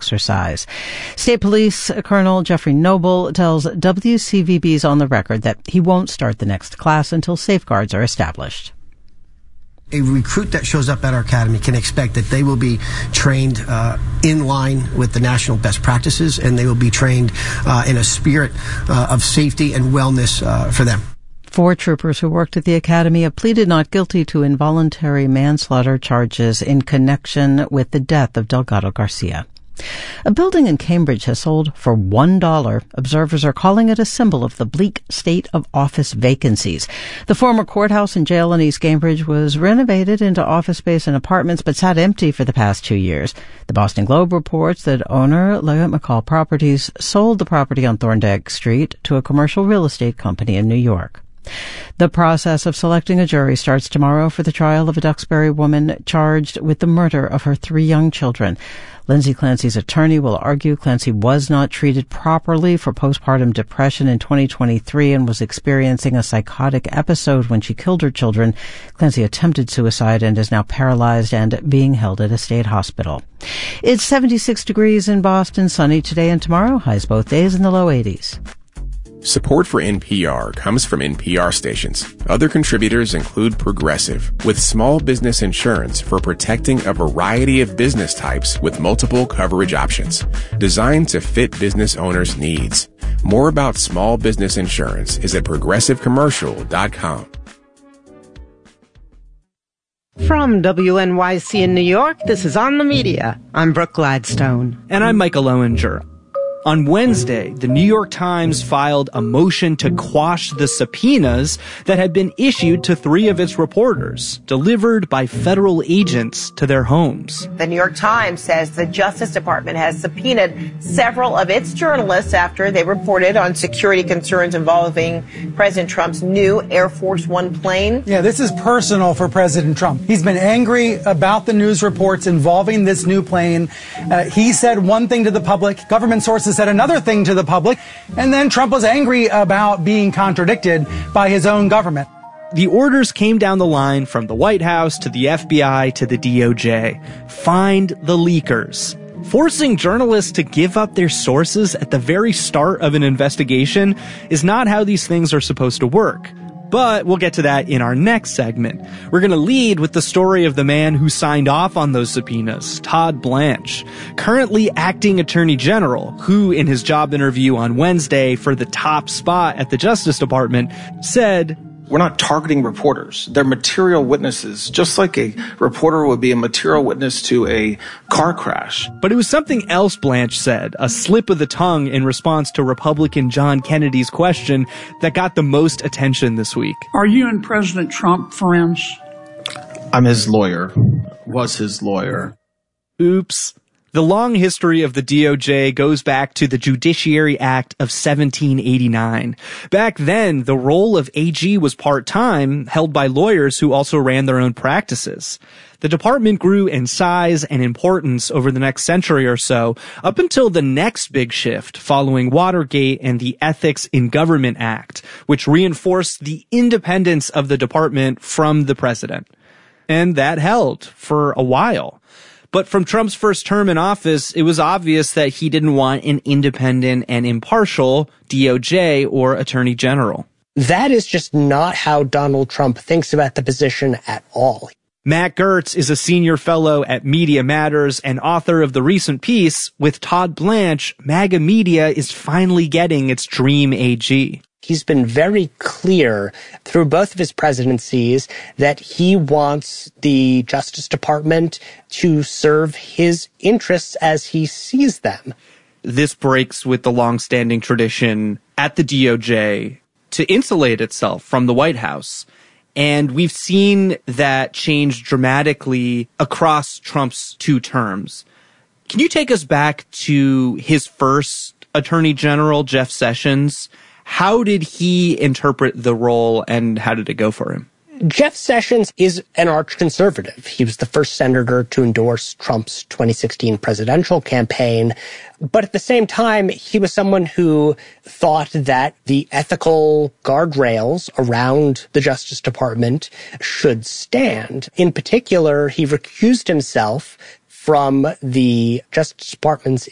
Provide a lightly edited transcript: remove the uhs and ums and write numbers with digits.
exercise. State Police Colonel Jeffrey Noble tells WCVB's On the Record that he won't start the next class until safeguards are established. A recruit that shows up at our academy can expect that they will be trained in line with the national best practices, and they will be trained in a spirit of safety and wellness for them. 4 troopers who worked at the academy have pleaded not guilty to involuntary manslaughter charges in connection with the death of Delgado Garcia. A building in Cambridge has sold for $1. Observers are calling it a symbol of the bleak state of office vacancies. The former courthouse and jail in East Cambridge was renovated into office space and apartments, but sat empty for the past 2 years. The Boston Globe reports that owner Levitt McCall Properties sold the property on Thorndike Street to a commercial real estate company in New York. The process of selecting a jury starts tomorrow for the trial of a Duxbury woman charged with the murder of her 3 young children. Lindsay Clancy's attorney will argue Clancy was not treated properly for postpartum depression in 2023 and was experiencing a psychotic episode when she killed her children. Clancy attempted suicide and is now paralyzed and being held at a state hospital. It's 76 degrees in Boston, sunny today and tomorrow, highs both days in the low 80s. Support for NPR comes from NPR stations. Other contributors include Progressive, with small business insurance for protecting a variety of business types with multiple coverage options, designed to fit business owners' needs. More about small business insurance is at progressivecommercial.com. From WNYC in New York, this is On the Media. I'm Brooke Gladstone. And I'm Michael Owinger. On Wednesday, the New York Times filed a motion to quash the subpoenas that had been issued to 3 of its reporters, delivered by federal agents to their homes. The New York Times says the Justice Department has subpoenaed several of its journalists after they reported on security concerns involving President Trump's new Air Force One plane. Yeah, this is personal for President Trump. He's been angry about the news reports involving this new plane. He said one thing to the public, government sources said another thing to the public, and then Trump was angry about being contradicted by his own government. The orders came down the line from the White House to the FBI to the DOJ. Find the leakers. Forcing journalists to give up their sources at the very start of an investigation is not how these things are supposed to work. But we'll get to that in our next segment. We're going to lead with the story of the man who signed off on those subpoenas, Todd Blanche, currently acting Attorney General, who in his job interview on Wednesday for the top spot at the Justice Department said, "We're not targeting reporters. They're material witnesses, just like a reporter would be a material witness to a car crash." But it was something else Blanche said, a slip of the tongue in response to Republican John Kennedy's question, that got the most attention this week. Are you and President Trump friends? I'm his lawyer. Was his lawyer. Oops. The long history of the DOJ goes back to the Judiciary Act of 1789. Back then, the role of AG was part-time, held by lawyers who also ran their own practices. The department grew in size and importance over the next century or so, up until the next big shift following Watergate and the Ethics in Government Act, which reinforced the independence of the department from the president. And that held for a while. But from Trump's first term in office, it was obvious that he didn't want an independent and impartial DOJ or Attorney General. That is just not how Donald Trump thinks about the position at all. Matt Gertz is a senior fellow at Media Matters and author of the recent piece, "With Todd Blanche, MAGA Media is finally getting its dream AG." He's been very clear through both of his presidencies that he wants the Justice Department to serve his interests as he sees them. This breaks with the long-standing tradition at the DOJ to insulate itself from the White House. And we've seen that change dramatically across Trump's 2 terms. Can you take us back to his first Attorney General, Jeff Sessions? How did he interpret the role, and how did it go for him? Jeff Sessions is an arch conservative. He was the first senator to endorse Trump's 2016 presidential campaign. But at the same time, he was someone who thought that the ethical guardrails around the Justice Department should stand. In particular, he recused himself from the Justice Department's